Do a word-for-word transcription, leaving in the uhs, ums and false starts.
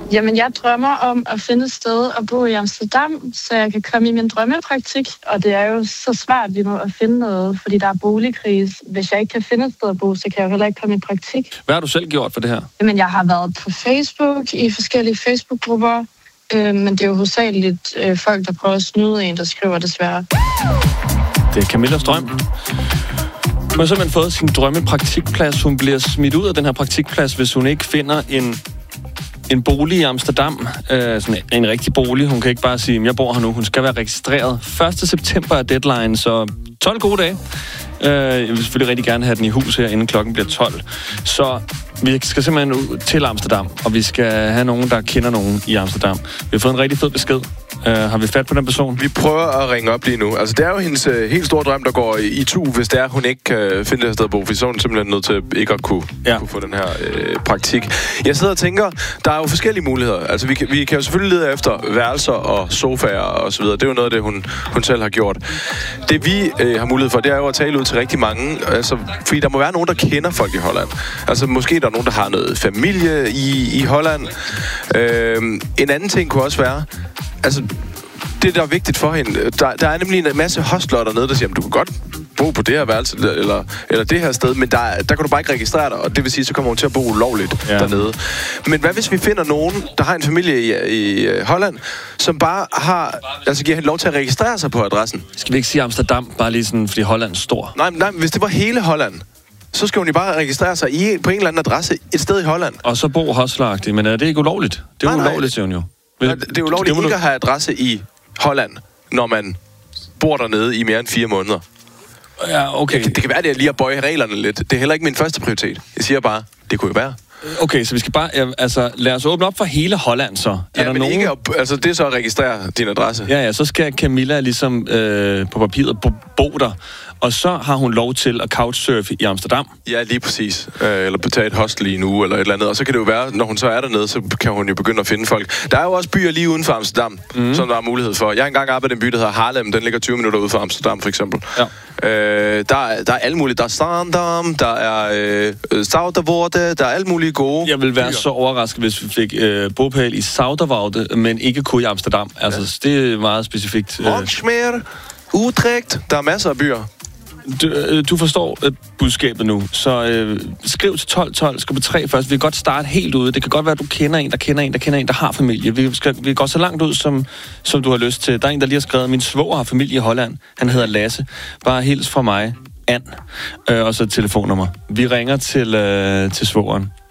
Jamen, jeg drømmer om at finde et sted at bo i Amsterdam, så jeg kan komme i min drømmepraktik. Og det er jo så svært lige nu at finde noget, fordi der er boligkrise. Hvis jeg ikke kan finde et sted at bo, så kan jeg jo heller ikke komme i praktik. Hvad har du selv gjort for det her? Jamen, jeg har været på Facebook, i forskellige Facebook-grupper. Øh, men det er jo hovedsageligt øh, folk, der prøver at snyde en, der skriver desværre. Det er Camillas drøm. Hun har simpelthen fået sin drømmepraktikplads. Hun bliver smidt ud af den her praktikplads, hvis hun ikke finder en... En bolig i Amsterdam, øh, sådan en rigtig bolig. Hun kan ikke bare sige, jeg bor her nu. Hun skal være registreret. første september er deadline, så tolv gode dage. Øh, jeg vil selvfølgelig rigtig gerne have den i hus her, inden klokken bliver tolv. Så vi skal simpelthen ud til Amsterdam, og vi skal have nogen, der kender nogen i Amsterdam. Vi har fået en rigtig fed besked. Uh, har vi fat på den person? Vi prøver at ringe op lige nu. Altså, det er jo hendes uh, helt store drøm, der går i, i tu, hvis det er, hun ikke kan uh, finde det her sted at bo, for så er hun simpelthen nødt til ikke at kunne, ja. kunne få den her uh, praktik. Jeg sidder og tænker, der er jo forskellige muligheder. Altså, vi kan, vi kan jo selvfølgelig lede efter værelser og sofaer og så videre. Det er jo noget af det, hun, hun selv har gjort. Det vi uh, har mulighed for, det er jo at tale ud til rigtig mange. Altså, fordi der må være nogen, der kender folk i Holland. Altså, måske der er nogen, der har noget familie i, i Holland. Uh, en anden ting kunne også være, altså, det, der er vigtigt for hende, der, der er nemlig en masse hostler dernede, der siger, du kan godt bo på det her værelse, eller, eller det her sted, men der, der kan du bare ikke registrere dig, og det vil sige, så kommer hun til at bo ulovligt ja. dernede. Men hvad hvis vi finder nogen, der har en familie i, i Holland, som bare har, altså giver hende lov til at registrere sig på adressen? Skal vi ikke sige Amsterdam, bare lige sådan, fordi Holland er stor? Nej, nej, hvis det var hele Holland, så skal hun jo bare registrere sig i, på en eller anden adresse et sted i Holland. Og så bo hostleragtigt, men er det ikke ulovligt? Det er nej, ulovligt, siger hun jo. Nej, det er ulovligt det ikke du... at have adresse i Holland, når man bor dernede i mere end fire måneder. Ja, okay. Det, det kan være, at jeg lige har bøjet reglerne lidt. Det er heller ikke min første prioritet. Jeg siger bare, det kunne jo være. Okay, så vi skal bare, ja, altså, lad os åbne op for hele Holland, så. Er ja, der men nogen... ikke, altså, det er så at registrere din adresse. Ja, ja, så skal Camilla ligesom øh, på papiret bo, bo der, og så har hun lov til at couchsurfe i Amsterdam. Ja, lige præcis. Øh, eller betale et hostel i en uge, eller et eller andet. Og så kan det jo være, når hun så er dernede, så kan hun jo begynde at finde folk. Der er jo også byer lige uden for Amsterdam, mm. som der er mulighed for. Jeg har engang arbejdet i en by, der hedder Haarlem. Den ligger tyve minutter ude for Amsterdam, for eksempel. Ja. Øh, der, er, der er alt muligt. Der er Zaandam, der er øh, Sautervoorde, der er alt muligt gode. Jeg vil være så overrasket, hvis vi fik øh, bopæl i Sautervoorde, men ikke kun i Amsterdam. Altså, ja. Det er meget specifikt. Øh... Hogsmeer, Utrecht, der er masser af byer. Du, øh, du forstår øh, budskabet nu, så øh, skriv til tolv tolv, skal på tre først. Vi kan godt starte helt ude. Det kan godt være, at du kender en, der kender en, der kender en, der har familie. Vi skal vi går så langt ud, som, som du har lyst til. Der er en, der lige har skrevet, min svoger har familie i Holland. Han hedder Lasse. Bare hils fra mig, Ann. Øh, og så et telefonnummer. Vi ringer til, øh, til svogeren.